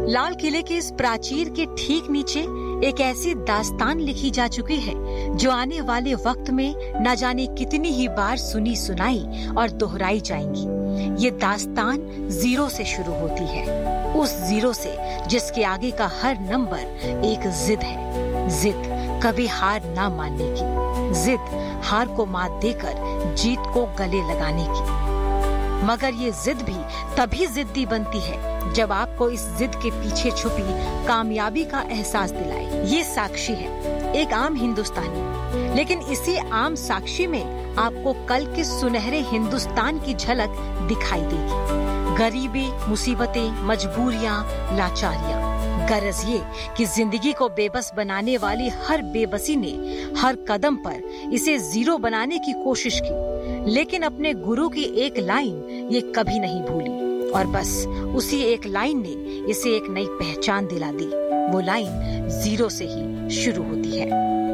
लाल किले के इस प्राचीर के ठीक नीचे एक ऐसी दास्तान लिखी जा चुकी है जो आने वाले वक्त में न जाने कितनी ही बार सुनी सुनाई और दोहराई जाएंगी। ये दास्तान 0 से शुरू होती है, उस 0 से जिसके आगे का हर नंबर एक जिद है। जिद कभी हार ना मानने की, जिद हार को मात देकर जीत को गले लगाने की। मगर ये जिद भी तभी जिद्दी बनती है जब आपको इस जिद के पीछे छुपी कामयाबी का एहसास दिलाए। ये साक्षी है, एक आम हिंदुस्तानी, लेकिन इसी आम साक्षी में आपको कल के सुनहरे हिंदुस्तान की झलक दिखाई देगी। गरीबी, मुसीबतें, मजबूरियां, लाचारियां। गरज ये कि जिंदगी को बेबस बनाने वाली हर बेबसी ने हर कदम पर इसे 0 बनाने की कोशिश की, लेकिन अपने गुरु की एक लाइन ये कभी नहीं भूली और बस उसी एक लाइन ने इसे एक नई पहचान दिला दी। वो लाइन 0 से ही शुरू होती है।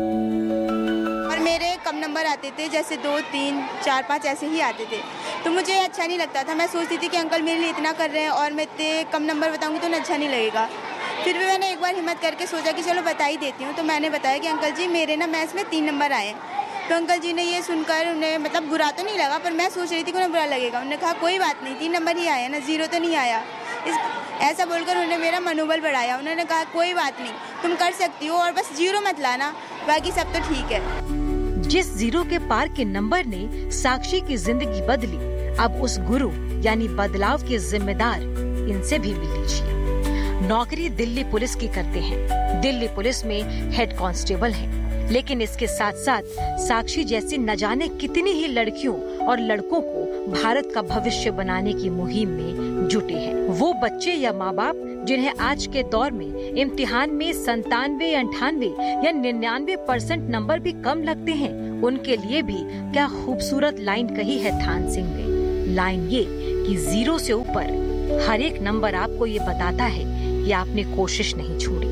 और मेरे कम नंबर आते थे, जैसे 2, 3, 4, 5 ऐसे ही आते थे, तो मुझे अच्छा नहीं लगता था। मैं सोचती थी कि अंकल मेरे लिए इतना कर रहे हैं और मैं इतने कम नंबर बताऊंगी तो उन्हें अच्छा नहीं लगेगा। फिर भी मैंने एक बार हिम्मत करके सोचा कि चलो बता ही देती हूँ। तो मैंने बताया कि अंकल जी मेरे ना मैथ्स में 3 नंबर आए। तो अंकल जी ने ये सुनकर उन्हें मतलब बुरा तो नहीं लगा, पर मैं सोच रही थी कि उन्हें बुरा लगेगा। उन्होंने कहा कोई बात नहीं, 3 नंबर ही आए ना, 0 तो नहीं आया। ऐसा बोलकर उन्होंने मेरा मनोबल बढ़ाया। उन्होंने कहा कोई बात नहीं, तुम कर सकती हो और बस 0 मत लाना, बाकी सब तो ठीक है। जिस 0 के पार के नंबर ने साक्षी की जिंदगी बदली, अब उस गुरु यानी बदलाव के जिम्मेदार इनसे भी मिल लीजिए। नौकरी दिल्ली पुलिस की करते हैं, दिल्ली पुलिस में हेड कांस्टेबल हैं, लेकिन इसके साथ साथ साक्षी जैसी न जाने कितनी ही लड़कियों और लड़कों को भारत का भविष्य बनाने की मुहिम में जुटे हैं। वो बच्चे या माँ बाप जिन्हें आज के दौर में इम्तिहान में 97, 98 या 99% नंबर भी कम लगते हैं, उनके लिए भी क्या खूबसूरत लाइन कही है थान सिंह ने। लाइन ये कि 0 से ऊपर हर एक नंबर आपको ये बताता है कि आपने कोशिश नहीं छोड़ी।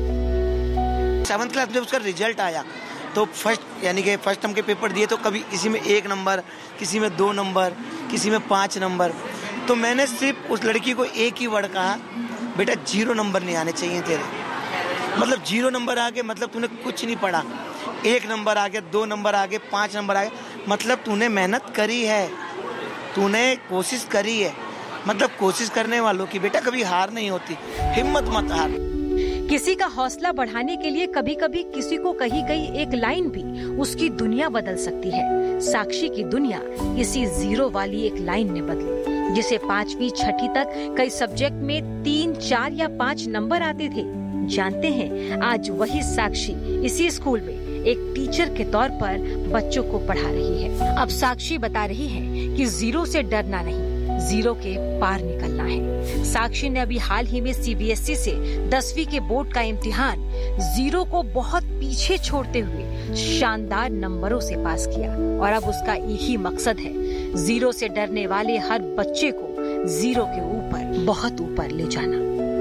7th क्लास में उसका रिजल्ट आया तो फर्स्ट यानी कि फर्स्ट टर्म के पेपर दिए तो कभी किसी में 1 नंबर, किसी में 2 नंबर, किसी में 5 नंबर। तो मैंने सिर्फ उस लड़की को एक ही वर्ड कहा, बेटा 0 नंबर नहीं आने चाहिए तेरे। मतलब 0 नंबर आ गए मतलब तूने कुछ नहीं पढ़ा। 1 नंबर आ गया, 2 नंबर आ गए, 5 नंबर आ गए, मतलब तूने मेहनत करी है, तूने कोशिश करी है। मतलब कोशिश करने वालों की बेटा कभी हार नहीं होती, हिम्मत मत हार। किसी का हौसला बढ़ाने के लिए कभी कभी किसी को कही गई एक लाइन भी उसकी दुनिया बदल सकती है। साक्षी की दुनिया इसी 0 वाली एक लाइन ने बदली, जिसे 5वीं 6ठी तक कई सब्जेक्ट में 3, 4 या 5 नंबर आते थे। जानते हैं आज वही साक्षी इसी स्कूल में एक टीचर के तौर पर बच्चों को पढ़ा रही है। अब साक्षी बता रही है कि 0 से डरना नहीं, 0 के पार निकलना है। साक्षी ने अभी हाल ही में CBSE से 10वीं के बोर्ड का इम्तिहान 0 को बहुत पीछे छोड़ते हुए शानदार नंबरों से पास किया और अब उसका एक ही मकसद है, 0 से डरने वाले हर बच्चे को 0 के ऊपर, बहुत ऊपर ले जाना।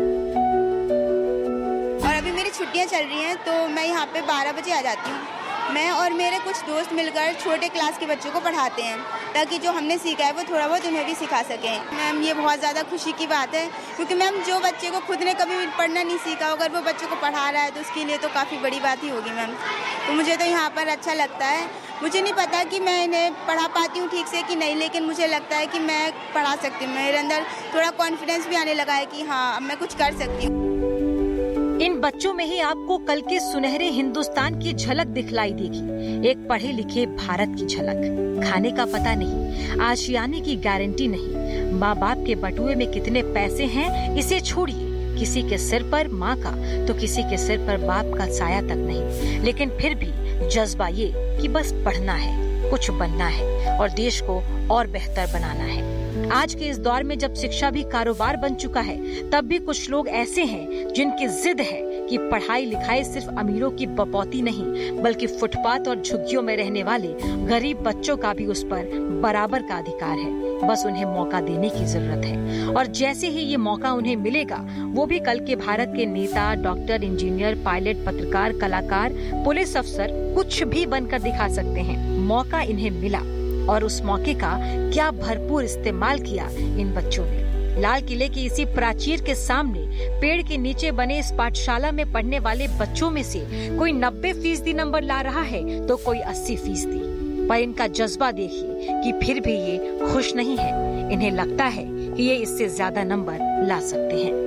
और अभी मेरी छुट्टियां चल रही हैं तो मैं यहाँ पे 12 बजे आ जाती हूँ। मैं और मेरे कुछ दोस्त मिलकर छोटे क्लास के बच्चों को पढ़ाते हैं ताकि जो हमने सीखा है वो थोड़ा बहुत उन्हें भी सिखा सकें। मैम ये बहुत ज़्यादा खुशी की बात है क्योंकि मैम जो बच्चे को खुद ने कभी पढ़ना नहीं सीखा, अगर वो बच्चों को पढ़ा रहा है तो उसके लिए तो काफ़ी बड़ी बात ही होगी मैम। तो मुझे तो यहाँ पर अच्छा लगता है। मुझे नहीं पता कि मैं इन्हें पढ़ा पाती हूँ ठीक से कि नहीं, लेकिन मुझे लगता है कि मैं पढ़ा सकती हूँ। मेरे अंदर थोड़ा कॉन्फिडेंस भी आने लगा है कि हाँ अब मैं कुछ कर सकती हूँ। इन बच्चों में ही आपको कल के सुनहरे हिंदुस्तान की झलक दिखलाई देगी, एक पढ़े लिखे भारत की झलक। खाने का पता नहीं, आशियाने की गारंटी नहीं, माँ बाप के बटुए में कितने पैसे हैं इसे छोड़िए, किसी के सिर पर माँ का तो किसी के सिर पर बाप का साया तक नहीं, लेकिन फिर भी जज्बा ये कि बस पढ़ना है, कुछ बनना है और देश को और बेहतर बनाना है। आज के इस दौर में जब शिक्षा भी कारोबार बन चुका है, तब भी कुछ लोग ऐसे हैं जिनकी जिद है कि पढ़ाई लिखाई सिर्फ अमीरों की बपौती नहीं, बल्कि फुटपाथ और झुग्गियों में रहने वाले गरीब बच्चों का भी उस पर बराबर का अधिकार है। बस उन्हें मौका देने की जरूरत है और जैसे ही ये मौका उन्हें मिलेगा, वो भी कल के भारत के नेता, डॉक्टर, इंजीनियर, पायलट, पत्रकार, कलाकार, पुलिस अफसर कुछ भी बनकर दिखा सकते हैं। मौका इन्हें मिला और उस मौके का क्या भरपूर इस्तेमाल किया इन बच्चों ने। लाल किले की इसी प्राचीर के सामने पेड़ के नीचे बने इस पाठशाला में पढ़ने वाले बच्चों में से कोई 90% नंबर ला रहा है तो कोई 80%। पर इनका जज्बा देखिए कि फिर भी ये खुश नहीं है। इन्हें लगता है कि ये इससे ज्यादा नंबर ला सकते हैं।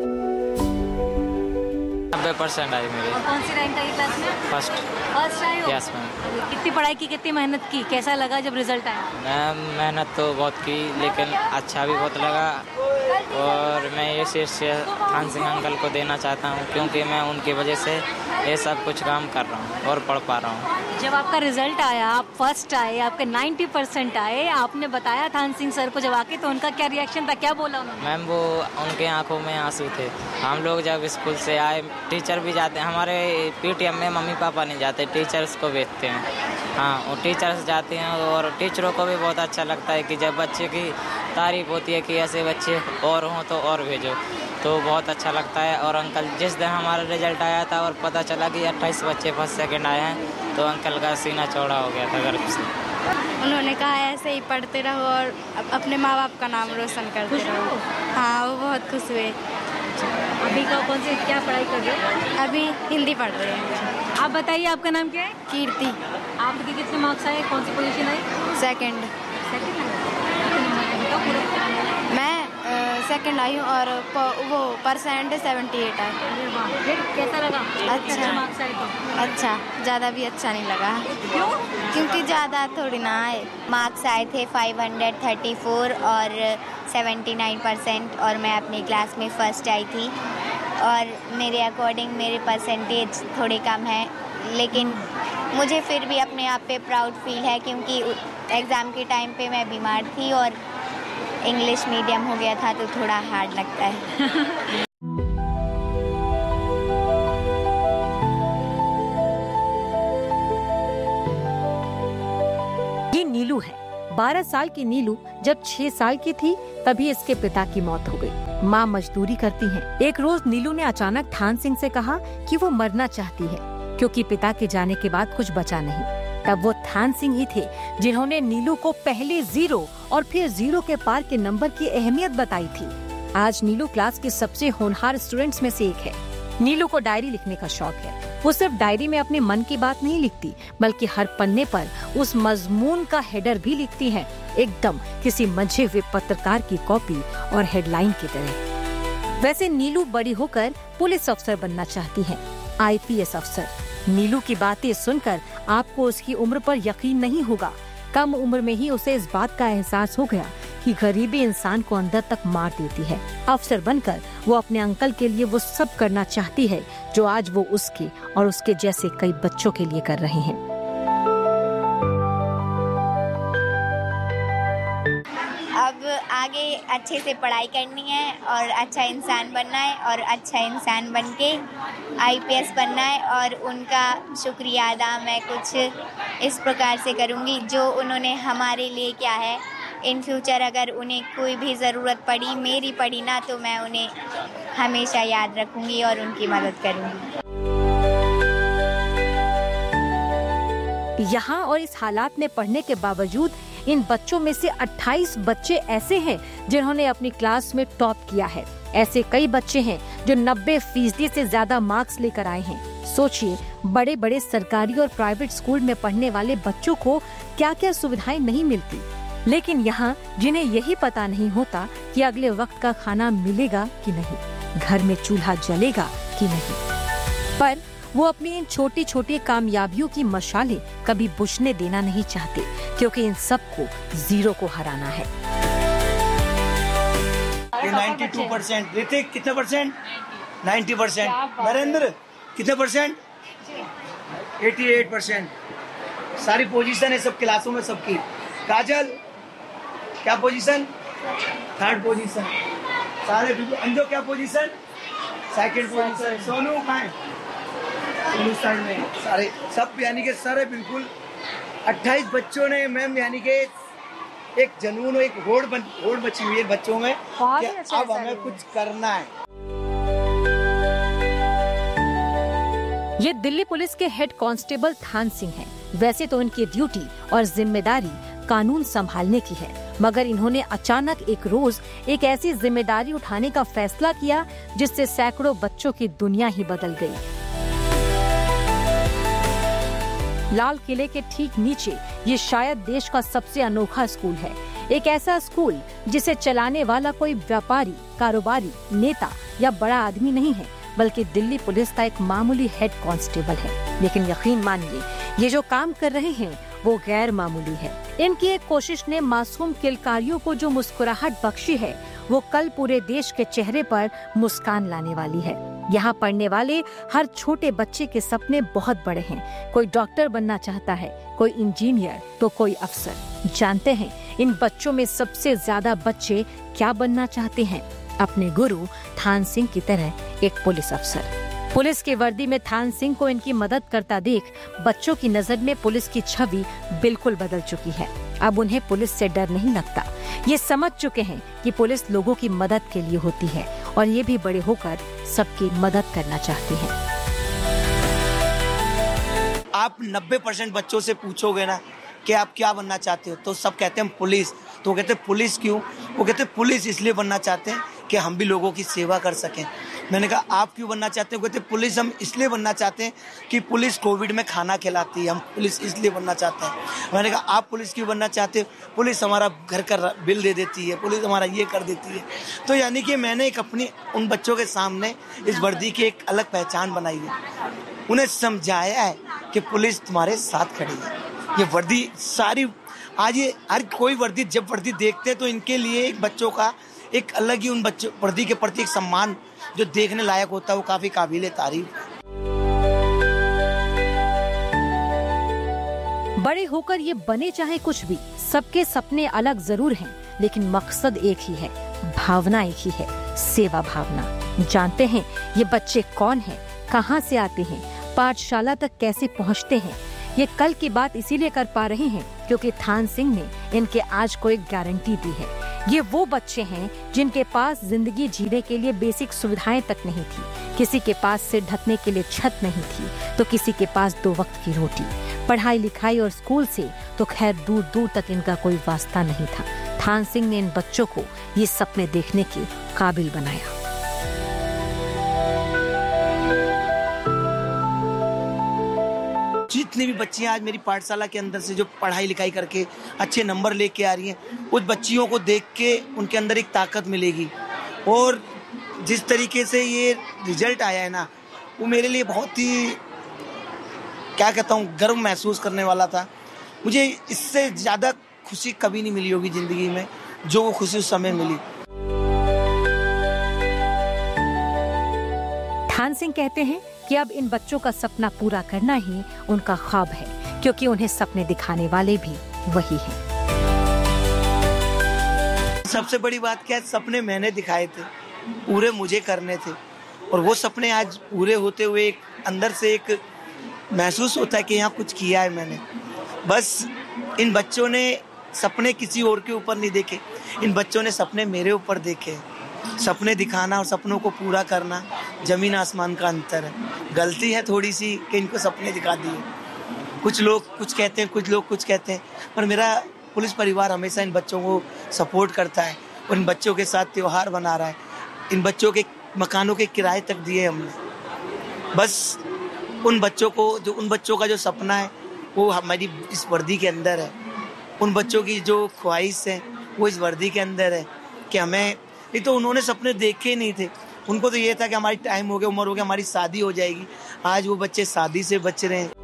90% आई मेरी। और कौन सी रैंक आई क्लास में? फर्स्ट आई हो? Yes ma'am. कितनी पढ़ाई की, कितनी मेहनत की, कैसा लगा जब रिजल्ट आया? मैम मेहनत तो बहुत की लेकिन अच्छा भी बहुत लगा और मैं ये श्रेय थान सिंह अंकल को देना चाहता हूँ क्योंकि मैं उनकी वजह से ये सब कुछ काम कर रहा हूँ और पढ़ पा रहा हूँ। जब आपका रिजल्ट आया, आप फर्स्ट आए, आपके 90% आए, आपने बताया थान सिंह सर को जब आके तो उनका क्या रिएक्शन था, क्या बोला उन्होंने? मैम वो उनके आंखों में आंसू थे। हम लोग जब स्कूल से आए, टीचर भी जाते हैं हमारे पीटीएम में, मम्मी पापा नहीं जाते, टीचर्स को भेजते हैं। हाँ, वो टीचर्स जाते हैं और टीचरों को भी बहुत अच्छा लगता है कि जब बच्चे की तारीफ होती है कि ऐसे बच्चे और हों तो और भेजो, तो बहुत अच्छा लगता है। और अंकल जिस दिन हमारा रिजल्ट आया था और पता चला कि 28 बच्चे फर्स्ट सेकंड आए हैं तो अंकल का सीना चौड़ा हो गया था गर्व से। उन्होंने कहा ऐसे ही पढ़ते रहो और अपने माँ बाप का नाम रोशन करते रहो। हाँ, वो बहुत खुश हुए। अभी कौन सी क्या पढ़ाई कर रहे हो? अभी हिंदी पढ़ रहे हैं। आप बताइए, आपका नाम क्या है? कीर्ति। आपके कितने मार्क्स आए, कौन सी पोजीशन आई? सेकंड मैं सेकंड आई हूँ और वो परसेंट 78 है। फिर कैसा लगा? अच्छा मार्क्स आए तो? अच्छा, ज़्यादा भी अच्छा नहीं लगा। क्यों? क्योंकि ज़्यादा थोड़ी ना आए। मार्क्स आए थे 534 और 79% और मैं अपनी क्लास में फर्स्ट आई थी और मेरे अकॉर्डिंग मेरे परसेंटेज थोड़े कम है लेकिन मुझे फिर भी अपने आप पे प्राउड फील है क्योंकि एग्ज़ाम के टाइम पे मैं बीमार थी और इंग्लिश मीडियम हो गया था तो थोड़ा हार्ड लगता है। ये नीलू है। 12 साल की नीलू जब 6 साल की थी तभी इसके पिता की मौत हो गई। माँ मजदूरी करती हैं। एक रोज नीलू ने अचानक थान सिंह से कहा कि वो मरना चाहती है क्योंकि पिता के जाने के बाद कुछ बचा नहीं। तब वो थान सिंह ही थे जिन्होंने नीलू को पहले 0 और फिर 0 के पार के नंबर की अहमियत बताई थी। आज नीलू क्लास के सबसे होनहार स्टूडेंट्स में से एक है। नीलू को डायरी लिखने का शौक है। वो सिर्फ डायरी में अपने मन की बात नहीं लिखती बल्कि हर पन्ने पर उस मजमून का हेडर भी लिखती है, एकदम किसी मंझे हुए पत्रकार की कॉपी और हेडलाइन की तरह। वैसे नीलू बड़ी होकर पुलिस अफसर बनना चाहती है, IPS अफसर। नीलू की बातें सुनकर आपको उसकी उम्र पर यकीन नहीं होगा। कम उम्र में ही उसे इस बात का एहसास हो गया कि गरीबी इंसान को अंदर तक मार देती है। अफसर बनकर वो अपने अंकल के लिए वो सब करना चाहती है जो आज वो उसके और उसके जैसे कई बच्चों के लिए कर रहे हैं। अब आगे अच्छे से पढ़ाई करनी है और अच्छा इंसान बनना है और अच्छा इंसान बनके IPS बनना है और उनका शुक्रिया अदा मैं कुछ इस प्रकार से करूँगी जो उन्होंने हमारे लिए क्या है। इन फ्यूचर अगर उन्हें कोई भी ज़रूरत पड़ी, मेरी पड़ी ना, तो मैं उन्हें हमेशा याद रखूँगी और उनकी मदद करूँगी। यहाँ और इस हालात में पढ़ने के बावजूद इन बच्चों में से 28 बच्चे ऐसे हैं जिन्होंने अपनी क्लास में टॉप किया है। ऐसे कई बच्चे हैं जो 90% से ज्यादा मार्क्स लेकर आए हैं। सोचिए, बड़े बड़े सरकारी और प्राइवेट स्कूल में पढ़ने वाले बच्चों को क्या क्या सुविधाएं नहीं मिलती, लेकिन यहाँ जिन्हें यही पता नहीं होता कि अगले वक्त का खाना मिलेगा कि नहीं, घर में चूल्हा जलेगा कि नहीं, पर वो अपनी इन छोटी छोटी कामयाबियों की मशालें कभी बुझने देना नहीं चाहते क्योंकि इन सबको 0 को हराना है। 92%। ऋतिक कितने परसेंट? 90%। नरेंद्र कितने परसेंट? 88%। सारी पोजीशन है सब क्लासों में सबकी। काजल क्या पोजीशन? 3rd position. सारे अंजो क्या पोजीशन? 2nd position. सोनू कहाँ है? सोनू साइड में। सारे सब यानी कि सारे बिल्कुल 28 बच्चों ने मैम यानी कि एक जनून, एक होड़ बची हुई है बच्चों में कि अब हमें कुछ करना है। ये दिल्ली पुलिस के हेड कांस्टेबल थान सिंह हैं। वैसे तो इनकी ड्यूटी और जिम्मेदारी कानून संभालने की है, मगर इन्होंने अचानक एक रोज एक ऐसी जिम्मेदारी उठाने का फैसला किया जिससे सैकड़ों बच्चों की दुनिया ही बदल गई। लाल किले के ठीक नीचे ये शायद देश का सबसे अनोखा स्कूल है। एक ऐसा स्कूल जिसे चलाने वाला कोई व्यापारी, कारोबारी, नेता या बड़ा आदमी नहीं है, बल्कि दिल्ली पुलिस का एक मामूली हेड कांस्टेबल है। लेकिन यकीन मानिए, ये जो काम कर रहे हैं वो गैर मामूली है। इनकी एक कोशिश ने मासूम किलकारियों को जो मुस्कुराहट बख्शी है, वो कल पूरे देश के चेहरे पर मुस्कान लाने वाली है। यहाँ पढ़ने वाले हर छोटे बच्चे के सपने बहुत बड़े हैं। कोई डॉक्टर बनना चाहता है, कोई इंजीनियर, तो कोई अफसर। जानते हैं इन बच्चों में सबसे ज्यादा बच्चे क्या बनना चाहते हैं? अपने गुरु थान सिंह की तरह एक पुलिस अफसर। पुलिस की वर्दी में थान सिंह को इनकी मदद करता देख बच्चों की नजर में पुलिस की छवि बिल्कुल बदल चुकी है। अब उन्हें पुलिस से डर नहीं लगता। ये समझ चुके हैं कि पुलिस लोगों की मदद के लिए होती है और ये भी बड़े होकर सबकी मदद करना चाहती है। आप 90% बच्चों से पूछोगे ना कि आप क्या बनना चाहते हो, तो सब कहते हैं पुलिस। तो वो कहते हैं पुलिस क्यों? वो कहते हैं पुलिस इसलिए बनना चाहते हैं कि हम भी लोगों की सेवा कर सकें। मैंने कहा आप क्यों बनना चाहते हो? कहते पुलिस हम इसलिए बनना चाहते हैं कि पुलिस कोविड में खाना खिलाती है, हम पुलिस इसलिए बनना चाहते हैं। मैंने कहा आप पुलिस क्यों बनना चाहते हो? पुलिस हमारा घर का बिल दे देती है, पुलिस हमारा ये कर देती है। तो यानी कि मैंने एक अपनी उन बच्चों के सामने इस वर्दी की एक अलग पहचान बनाई है। उन्हें समझाया है कि पुलिस तुम्हारे साथ खड़ी है। ये वर्दी सारी आज ये हर कोई वर्दी जब वर्दी देखते हैं तो इनके लिए एक बच्चों का एक अलग ही उन बच्चों वर्दी के प्रति एक सम्मान जो देखने लायक होता है, वो काफी काबिले तारीफ है। बड़े होकर ये बने चाहे कुछ भी, सबके सपने अलग जरूर हैं, लेकिन मकसद एक ही है, भावना एक ही है, सेवा भावना। जानते हैं ये बच्चे कौन हैं, कहां से आते हैं, पाठशाला तक कैसे पहुंचते हैं? ये कल की बात इसीलिए कर पा रहे हैं क्योंकि थान सिंह ने इनके आज को एक गारंटी दी है। ये वो बच्चे हैं जिनके पास जिंदगी जीने के लिए बेसिक सुविधाएं तक नहीं थी। किसी के पास सिर ढकने के लिए छत नहीं थी, तो किसी के पास 2 वक्त की रोटी। पढ़ाई लिखाई और स्कूल से तो खैर दूर दूर तक इनका कोई वास्ता नहीं था। थान सिंह ने इन बच्चों को ये सपने देखने के काबिल बनाया। जितनी भी बच्चियां आज मेरी पाठशाला के अंदर से जो पढ़ाई लिखाई करके अच्छे नंबर लेके आ रही हैं, उस बच्चियों को देख के उनके अंदर एक ताकत मिलेगी। और जिस तरीके से ये रिजल्ट आया है ना, वो मेरे लिए बहुत ही क्या कहता हूँ गर्व महसूस करने वाला था। मुझे इससे ज़्यादा खुशी कभी नहीं मिली होगी ज़िंदगी में जो वो खुशी उस समय मिली। थान सिंह कहते हैं कि अब इन बच्चों का सपना पूरा करना ही उनका ख्वाब है, क्योंकि उन्हें सपने दिखाने वाले भी वही हैं। सबसे बड़ी बात क्या है, सपने मैंने दिखाए थे, पूरे मुझे करने थे, और वो सपने आज पूरे होते हुए एक अंदर से एक महसूस होता है कि यहाँ कुछ किया है मैंने। बस इन बच्चों ने सपने किसी और के ऊपर नहीं देखे, इन बच्चों ने सपने मेरे ऊपर देखे। सपने दिखाना और सपनों को पूरा करना जमीन आसमान का अंतर है। गलती है थोड़ी सी कि इनको सपने दिखा दिए। कुछ लोग कुछ कहते हैं, कुछ लोग कुछ कहते हैं, पर मेरा पुलिस परिवार हमेशा इन बच्चों को सपोर्ट करता है और इन बच्चों के साथ त्योहार मना रहा है। इन बच्चों के मकानों के किराए तक दिए हमने। बस उन बच्चों का जो सपना है वो हमारी इस वर्दी के अंदर है। उन बच्चों की जो ख्वाहिश है वो इस वर्दी के अंदर है कि हमें, नहीं तो उन्होंने सपने देखे ही नहीं थे। उनको तो ये था कि हमारी टाइम हो गया, उम्र हो गया, हमारी शादी हो जाएगी। आज वो बच्चे शादी से बच रहे हैं।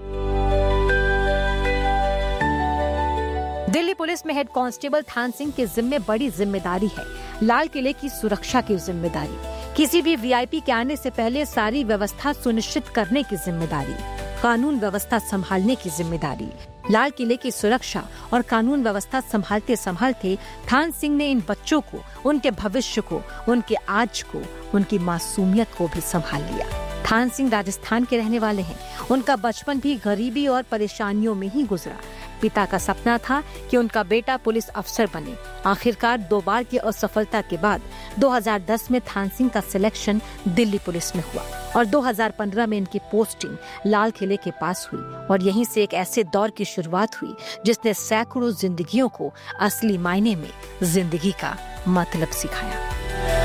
दिल्ली पुलिस में हेड कांस्टेबल थान सिंह के जिम्मे बड़ी जिम्मेदारी है। लाल किले की सुरक्षा की जिम्मेदारी, किसी भी वीआईपी के आने से पहले सारी व्यवस्था सुनिश्चित करने की जिम्मेदारी, कानून व्यवस्था संभालने की जिम्मेदारी। लाल किले की सुरक्षा और कानून व्यवस्था संभालते संभालते थान सिंह ने इन बच्चों को, उनके भविष्य को, उनके आज को, उनकी मासूमियत को भी संभाल लिया। थान सिंह राजस्थान के रहने वाले हैं। उनका बचपन भी गरीबी और परेशानियों में ही गुजरा। पिता का सपना था कि उनका बेटा पुलिस अफसर बने। आखिरकार 2 बार की असफलता के बाद 2010 में थान सिंह का सिलेक्शन दिल्ली पुलिस में हुआ और 2015 में इनकी पोस्टिंग लाल किले के पास हुई और यहीं से एक ऐसे दौर की शुरुआत हुई जिसने सैकड़ों जिंदगियों को असली मायने में जिंदगी का मतलब सिखाया।